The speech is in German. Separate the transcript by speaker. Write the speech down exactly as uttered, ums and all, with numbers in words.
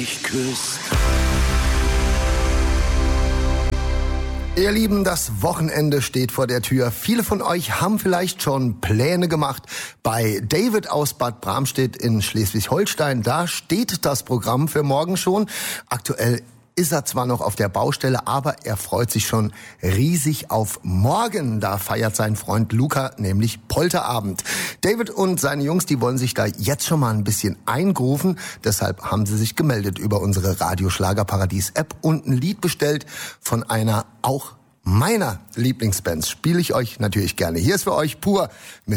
Speaker 1: mich küsst.
Speaker 2: Ihr Lieben, das Wochenende steht vor der Tür. Viele von euch haben vielleicht schon Pläne gemacht. Bei David aus Bad Bramstedt in Schleswig-Holstein, da steht das Programm für morgen schon. Aktuell ist er zwar noch auf der Baustelle, aber er freut sich schon riesig auf morgen. Da feiert sein Freund Luca nämlich Polterabend. David und seine Jungs, die wollen sich da jetzt schon mal ein bisschen eingrooven. Deshalb haben sie sich gemeldet über unsere Radio-Schlagerparadies-App und ein Lied bestellt von einer auch meiner Lieblingsbands. Spiele ich euch natürlich gerne. Hier ist für euch Pur mit